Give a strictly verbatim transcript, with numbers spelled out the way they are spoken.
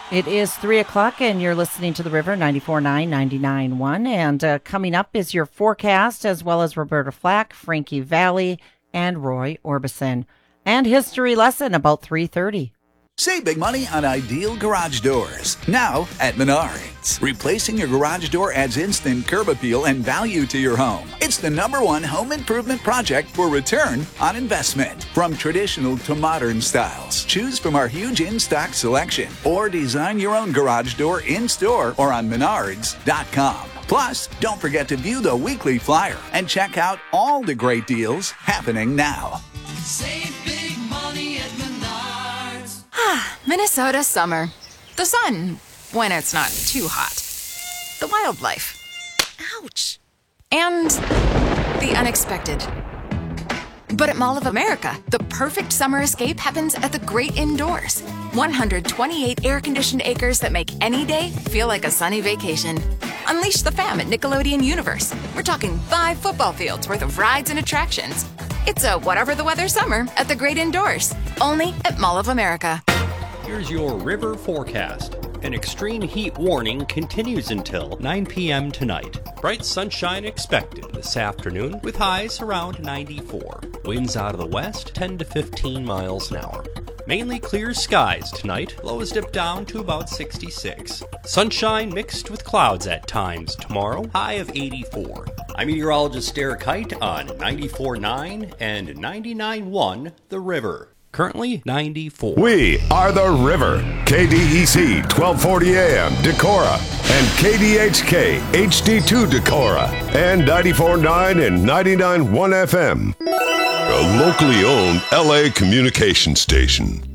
It is three o'clock, and you're listening to The River, ninety-four point nine, ninety-nine point one. And uh, coming up is your forecast, as well as Roberta Flack, Frankie Valli, and Roy Orbison. And history lesson about three thirty. Save big money on Ideal Garage Doors. Now at Menards. Replacing your garage door adds instant curb appeal and value to your home. It's the number one home improvement project for return on investment. From traditional to modern styles, choose from our huge in-stock selection or design your own garage door in-store or on menards dot com. Plus, don't forget to view the weekly flyer and check out all the great deals happening now. Save big money at Menards. Minnesota summer. The sun, when it's not too hot. The wildlife. Ouch. And the unexpected. But at Mall of America, the perfect summer escape happens at the great indoors. one hundred twenty-eight air-conditioned acres that make any day feel like a sunny vacation. Unleash the fam at Nickelodeon Universe. We're talking five football fields worth of rides and attractions. It's a whatever the weather summer at the great indoors. Only at Mall of America. Here's your river forecast. An extreme heat warning continues until nine p.m. tonight. Bright sunshine expected this afternoon with highs around ninety-four. Winds out of the west ten to fifteen miles an hour. Mainly clear skies tonight. Lows dip down to about sixty-six. Sunshine mixed with clouds at times tomorrow. High of eighty-four. I'm meteorologist Derek Height on ninety-four point nine and ninety-nine point one The River. Currently ninety-four. We are The River. K D E C twelve forty A M Decorah and K D H K H D two Decorah and ninety-four point nine and ninety-nine point one F M. A locally owned L A communication station.